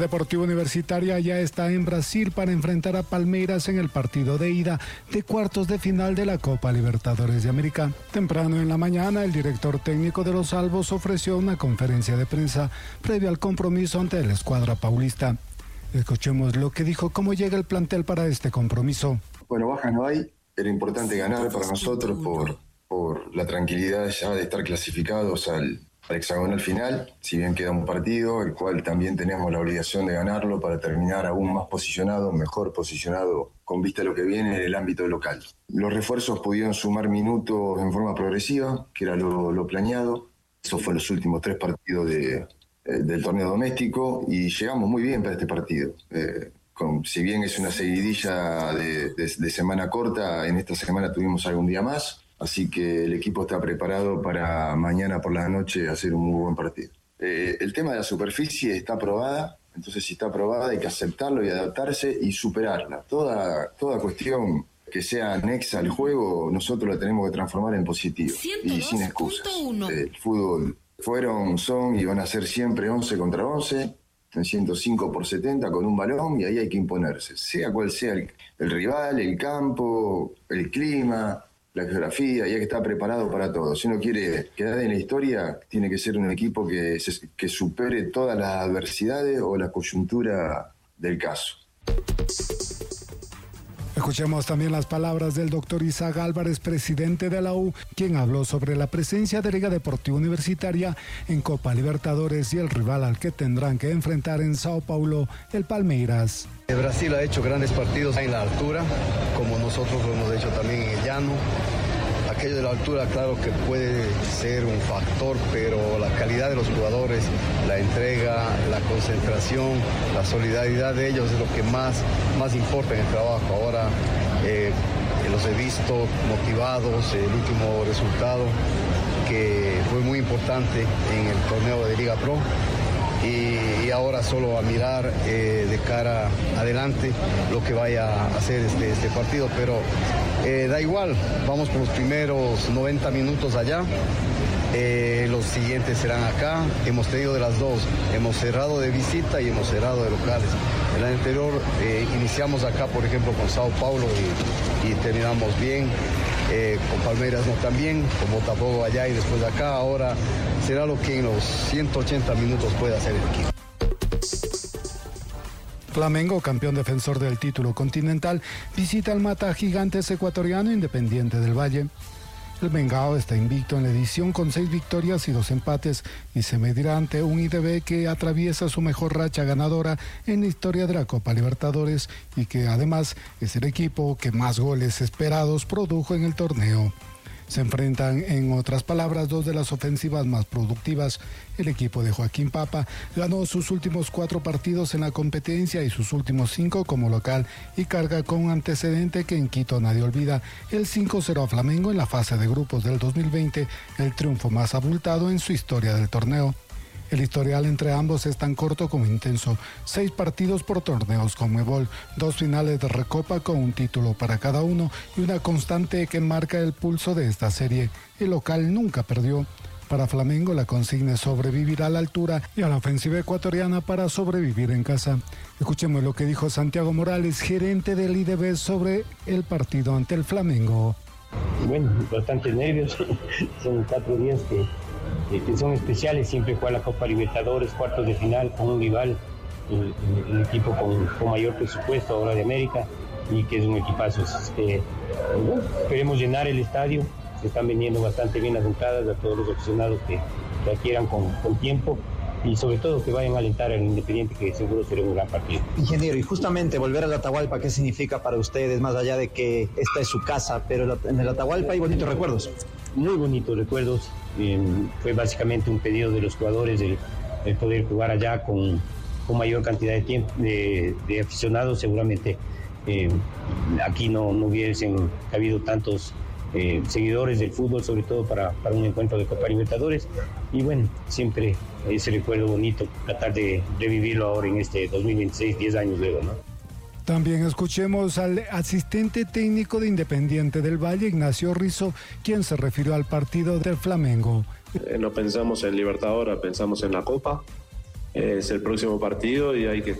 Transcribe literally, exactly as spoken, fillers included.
Deportivo Universitaria ya está en Brasil para enfrentar a Palmeiras en el partido de ida de cuartos de final de la Copa Libertadores de América. Temprano en la mañana, el director técnico de los Albos ofreció una conferencia de prensa previa al compromiso ante la escuadra paulista. Escuchemos lo que dijo, cómo llega el plantel para este compromiso. Bueno, bajas no hay, era importante ganar para nosotros por, por la tranquilidad ya de estar clasificados al... al hexagonal final, si bien queda un partido, el cual también tenemos la obligación de ganarlo para terminar aún más posicionado, mejor posicionado con vista a lo que viene en el ámbito local. Los refuerzos pudieron sumar minutos en forma progresiva, que era lo, lo planeado. Eso fue los últimos tres partidos de, eh, del torneo doméstico y llegamos muy bien para este partido. Eh, con, si bien es una seguidilla de, de, de semana corta, en esta semana tuvimos algún día más. Así que el equipo está preparado para mañana por la noche hacer un muy buen partido. Eh, el tema de la superficie está aprobada, entonces si está aprobada hay que aceptarlo y adaptarse y superarla. Toda, toda cuestión que sea anexa al juego, nosotros la tenemos que transformar en positivo y sin excusas. Eh, el fútbol fueron, son y van a ser siempre once contra once, en ciento cinco por setenta con un balón y ahí hay que imponerse, sea cual sea el, el rival, el campo, el clima, la geografía, y hay que estar preparado para todo. Si uno quiere quedar en la historia, tiene que ser un equipo que, se, que supere todas las adversidades o la coyuntura del caso. Escuchemos también las palabras del doctor Isaac Álvarez, presidente de la U, quien habló sobre la presencia de Liga Deportiva Universitaria en Copa Libertadores y el rival al que tendrán que enfrentar en Sao Paulo, el Palmeiras. Brasil ha hecho grandes partidos en la altura, como nosotros lo hemos hecho también en el llano. Aquello de la altura, claro que puede ser un factor, pero la calidad de los jugadores, la entrega, la concentración, la solidaridad de ellos es lo que más, más importa en el trabajo. Ahora eh, los he visto motivados, el último resultado que fue muy importante en el torneo de Liga Pro. Y, y ahora solo a mirar eh, de cara adelante lo que vaya a hacer este, este partido, pero eh, da igual, vamos por los primeros noventa minutos allá, eh, los siguientes serán acá, hemos tenido de las dos, hemos cerrado de visita y hemos cerrado de locales. El año anterior eh, iniciamos acá, por ejemplo, con Sao Paulo y, y terminamos bien. Eh, con Palmeiras no tan bien, con Botafogo allá y después acá. Ahora será lo que en los ciento ochenta minutos puede hacer el equipo. Flamengo, campeón defensor del título continental, visita al Mata Gigantes ecuatoriano Independiente del Valle. El Mengao está invicto en la edición con seis victorias y dos empates y se medirá ante un I D B que atraviesa su mejor racha ganadora en la historia de la Copa Libertadores y que además es el equipo que más goles esperados produjo en el torneo. Se enfrentan, en otras palabras, dos de las ofensivas más productivas. El equipo de Joaquín Papa ganó sus últimos cuatro partidos en la competencia y sus últimos cinco como local y carga con un antecedente que en Quito nadie olvida, el cinco cero a Flamengo en la fase de grupos del dos mil veinte, el triunfo más abultado en su historia del torneo. El historial entre ambos es tan corto como intenso. Seis partidos por torneos Conmebol, dos finales de Recopa con un título para cada uno y una constante que marca el pulso de esta serie. El local nunca perdió. Para Flamengo la consigna es sobrevivir a la altura y a la ofensiva ecuatoriana para sobrevivir en casa. Escuchemos lo que dijo Santiago Morales, gerente del I D B, sobre el partido ante el Flamengo. Bueno, bastantes nervios. Son cuatro días que... que son especiales, siempre juega la Copa Libertadores, cuartos de final con un rival, el, el, el equipo con, con mayor presupuesto ahora de América y que es un equipazo. Este, bueno, esperemos llenar el estadio, se están vendiendo bastante bien las entradas a todos los aficionados que, que adquieran con, con tiempo y sobre todo que vayan a alentar al Independiente, que seguro será un gran partido. Ingeniero, y justamente volver al Atahualpa, ¿qué significa para ustedes, más allá de que esta es su casa, pero en el Atahualpa hay bonitos recuerdos? Muy bonitos recuerdos. Eh, fue básicamente un pedido de los jugadores el, el poder jugar allá con, con mayor cantidad de tiempo de, de aficionados. Seguramente eh, aquí no, no hubiesen habido tantos eh, seguidores del fútbol, sobre todo para, para un encuentro de Copa Libertadores, y bueno, siempre ese recuerdo bonito, tratar de revivirlo ahora en este dos mil veintiséis, diez años luego, ¿no? También escuchemos al asistente técnico de Independiente del Valle, Ignacio Rizzo, quien se refirió al partido del Flamengo. Eh, no pensamos en Libertadores, pensamos en la Copa. es el próximo partido y hay que